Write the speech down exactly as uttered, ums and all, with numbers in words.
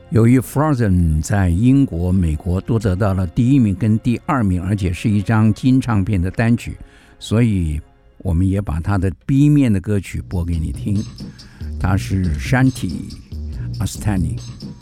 由于 Frozen 在英国、美国都得到了第一名跟第二名，而且是一张金唱片的单曲，所以我们也把它的 B 面的歌曲播给你听。它是 Shanti Astani。